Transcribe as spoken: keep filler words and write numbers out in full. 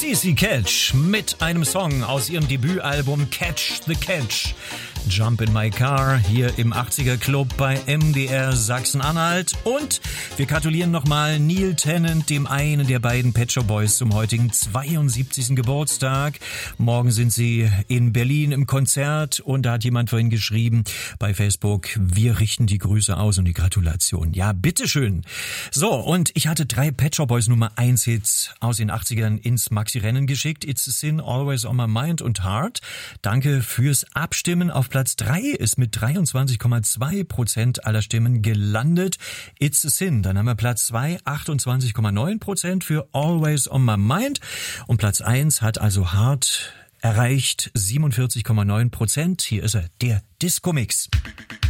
C C Catch mit einem Song aus ihrem Debütalbum Catch the Catch. Jump in my car hier im achtziger Club bei M D R Sachsen-Anhalt. Und wir gratulieren nochmal Neil Tennant, dem einen der beiden Pet Shop Boys, zum heutigen zweiundsiebzigsten Geburtstag. Morgen sind sie in Berlin im Konzert und da hat jemand vorhin geschrieben bei Facebook, wir richten die Grüße aus und die Gratulation. Ja, bitteschön. So, und ich hatte drei Pet Shop Boys Nummer eins Hits aus den achtzigern ins Maxi-Rennen geschickt. It's a Sin, Always on My Mind und Heart. Danke fürs Abstimmen. Auf Platz drei ist mit dreiundzwanzig Komma zwei Prozent aller Stimmen gelandet. It's a Sin. Dann haben wir Platz zwei, achtundzwanzig Komma neun Prozent für Always on My Mind. Und Platz eins hat also Heart erreicht, siebenundvierzig Komma neun Prozent. Hier ist er, der Disco-Mix.